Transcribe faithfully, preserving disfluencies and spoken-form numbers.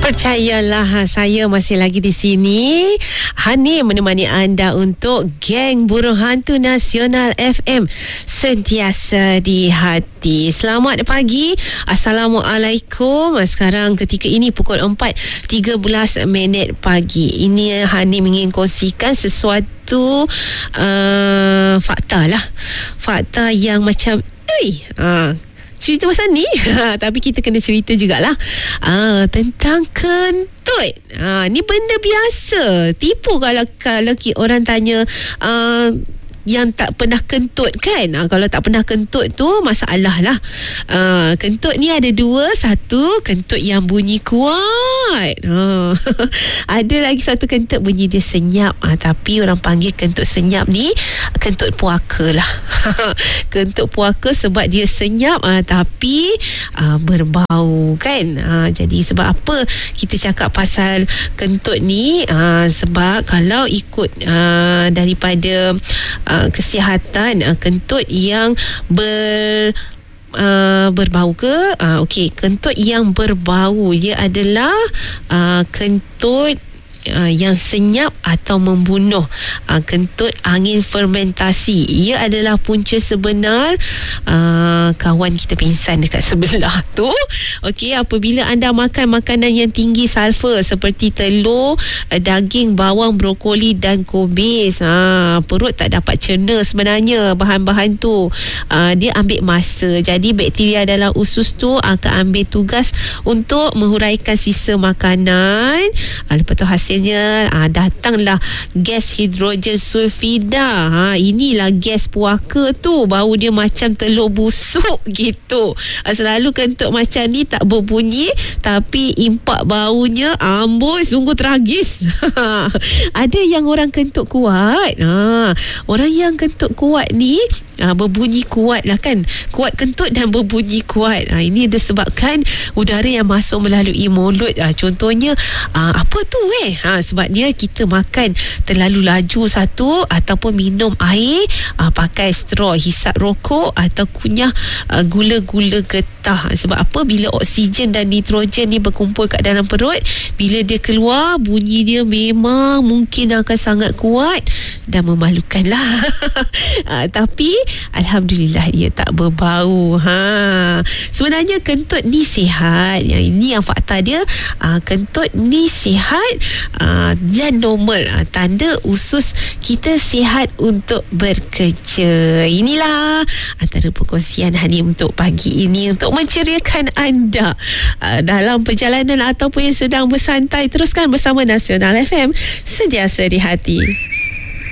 Percayalah, saya masih lagi di sini. Hani menemani anda untuk Geng Burung Hantu Nasional F M, sentiasa di hati. Selamat pagi, Assalamualaikum. Sekarang ketika ini pukul empat tiga belas minit pagi. Ini Hani ingin kongsikan sesuatu uh, fakta lah. Fakta yang macam Ui, uh, cerita pasal ni tapi kita kena cerita jugalah ah, tentang kentut. ah, Ni benda biasa. Tipu kalau kalau orang tanya ah, yang tak pernah kentut kan. ha, Kalau tak pernah kentut tu masalah lah. ha, Kentut ni ada dua. Satu, kentut yang bunyi kuat. ha. Ada lagi satu kentut bunyi dia senyap. ha, Tapi orang panggil kentut senyap ni kentut puaka lah. Kentut puaka sebab dia senyap ha, tapi ha, berbau kan. ha, Jadi sebab apa kita cakap pasal kentut ni? ha, Sebab kalau ikut ha, daripada ha, kesihatan, uh, kentut yang ber Uh, berbau ke? Uh, Okey, kentut yang berbau ia adalah uh, kentut Uh, yang senyap atau membunuh. uh, Kentut angin fermentasi. Ia adalah punca sebenar uh, kawan kita pingsan dekat sebelah tu. Okey, apabila anda makan makanan yang tinggi sulfur seperti telur, uh, daging, bawang, brokoli dan kubis, uh, perut tak dapat cerna sebenarnya bahan-bahan tu. uh, Dia ambil masa. Jadi bakteria dalam usus tu akan ambil tugas untuk menguraikan sisa makanan. uh, Lepas tu hasil Hasilnya ah, datanglah gas hidrogen sulfida. ha, Inilah gas puaka tu. Bau dia macam telur busuk gitu. ah, Selalu kentut macam ni tak berbunyi, tapi impak baunya amboi sungguh tragis. Ada yang orang kentut kuat. ha, Orang yang kentut kuat ni Ha, berbunyi kuat lah kan. Kuat kentut dan berbunyi kuat. ha, Ini disebabkan udara yang masuk melalui mulut. ha, Contohnya ha, apa tu eh ha, Sebabnya kita makan terlalu laju satu, ataupun minum air ha, pakai straw, hisap rokok atau kunyah ha, gula-gula getah. ha, Sebab apa? Bila oksigen dan nitrogen ni berkumpul kat dalam perut, bila dia keluar, bunyi dia memang mungkin akan sangat kuat dan memalukan lah. ha, Tapi alhamdulillah ia tak berbau. ha. Sebenarnya kentut ni sihat. Yang ini yang fakta dia. uh, Kentut ni sihat uh, dan normal. uh, Tanda usus kita sihat untuk bekerja. Inilah antara perkongsian Hani untuk pagi ini, untuk menceriakan anda uh, dalam perjalanan ataupun yang sedang bersantai. Teruskan bersama Nasional F M, sentiasa di hati.